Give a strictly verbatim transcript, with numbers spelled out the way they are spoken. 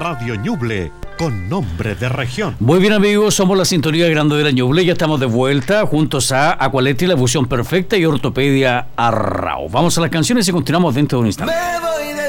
Radio Ñuble, con nombre de región. Muy bien, amigos, somos la sintonía grande de la Ñuble. Ya estamos de vuelta juntos a Aqualetti, la fusión perfecta, y Ortopedia Arrao. Vamos a las canciones y continuamos dentro de un instante.